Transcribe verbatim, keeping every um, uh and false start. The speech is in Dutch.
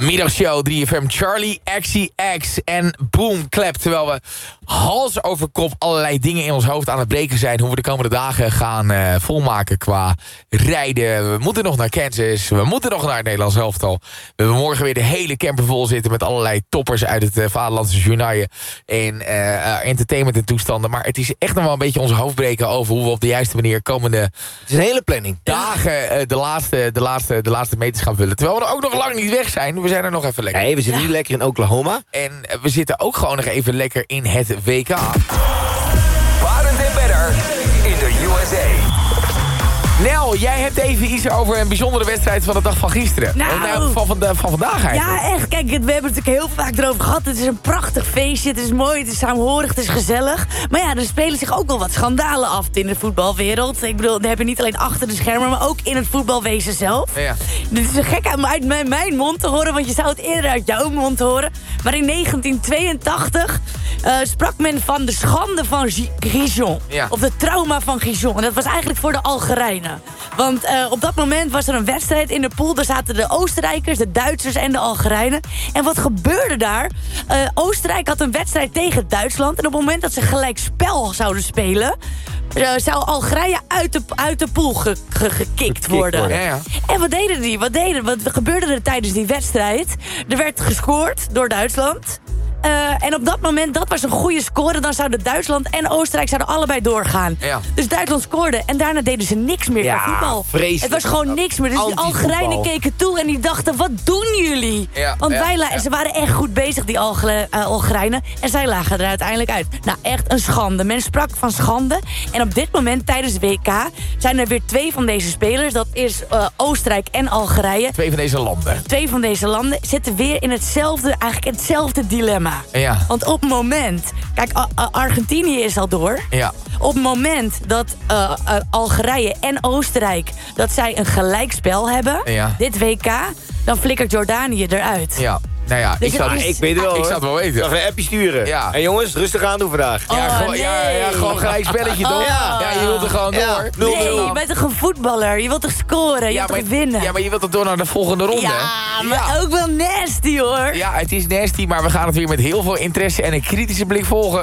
Middagshow drie F M, Charlie X C X en Boom Clap. Terwijl we hals over kop allerlei dingen in ons hoofd aan het breken zijn. Hoe we de komende dagen gaan uh, volmaken qua rijden. We moeten nog naar Kansas. We moeten nog naar het Nederlands elftal. We hebben morgen weer de hele camper vol zitten met allerlei toppers uit het uh, vaderlandse journaille. En uh, entertainment en toestanden. Maar het is echt nog wel een beetje onze hoofd breken over hoe we op de juiste manier komende... Het is een hele planning. Dagen uh, de, laatste, de, laatste, de laatste meters gaan vullen. Terwijl we er ook nog lang niet weg zijn. We zijn er nog even lekker. Nee, we zitten ja. nu lekker in Oklahoma. En we zitten ook gewoon nog even lekker in het W K. Barend en Better in de U S A. Nel, jij hebt even iets over een bijzondere wedstrijd van de dag van gisteren. Nou, nou van, van, de, van vandaag eigenlijk. Ja, echt. Kijk, we hebben het natuurlijk heel vaak erover gehad. Het is een prachtig feestje. Het is mooi, het is saamhorig, het is gezellig. Maar ja, er spelen zich ook wel wat schandalen af in de voetbalwereld. Ik bedoel, we hebben niet alleen achter de schermen, maar ook in het voetbalwezen zelf. Ja. Dit is een gek uit mijn, mijn mond te horen, want je zou het eerder uit jouw mond horen. Maar in negentien tweeëntachtig uh, sprak men van de schande van Gijon. Ja. Of de trauma van Gijon. En dat was eigenlijk voor de Algerijnen. Want uh, op dat moment was er een wedstrijd in de pool. Daar zaten de Oostenrijkers, de Duitsers en de Algerijnen. En wat gebeurde daar? Uh, Oostenrijk had een wedstrijd tegen Duitsland. En op het moment dat ze gelijk spel zouden spelen... Uh, zou Algerije uit de, uit de pool ge, ge, gekikt worden. worden. Ja, ja. En wat deden die? Wat, deden, wat gebeurde er tijdens die wedstrijd? Er werd gescoord door Duitsland... Uh, en op dat moment, dat was een goede score. Dan zouden Duitsland en Oostenrijk zouden allebei doorgaan. Ja. Dus Duitsland scoorde. En daarna deden ze niks meer ja, van voetbal. Vreselijk. Het was gewoon niks meer. Dus die Algerijnen keken toe en die dachten, wat doen jullie? Ja, Want wij ja, ja. ze waren echt goed bezig, die Alge uh, Algerijnen. En zij lagen er uiteindelijk uit. Nou, echt een schande. Men sprak van schande. En op dit moment, tijdens het W K, zijn er weer twee van deze spelers. Dat is uh, Oostenrijk en Algerije. Twee van deze landen. Twee van deze landen zitten weer in hetzelfde, eigenlijk hetzelfde dilemma. Ja. Want op het moment... Kijk, Argentinië is al door. Ja. Op het moment dat uh, uh, Algerije en Oostenrijk... dat zij een gelijkspel hebben, ja. dit W K... dan flikkert Jordanië eruit. Ja. Nou ja, dus ik, zou, is... ik weet het wel. Ik zou het wel weten. Nog een appje sturen. Ja. En jongens, rustig aan doen vandaag. Oh, ja, gewoon, nee. ja, ja, gewoon gelijk spelletje, toch? Oh. Ja. ja, je wilt er gewoon ja. door. nul nul. Nee, je bent toch een voetballer? Je wilt toch scoren? Je ja, wilt maar, toch winnen? Ja, maar je wilt er door naar de volgende ronde. Ja, maar ja. ook wel nasty, hoor. Ja, het is nasty, maar we gaan het weer met heel veel interesse en een kritische blik volgen.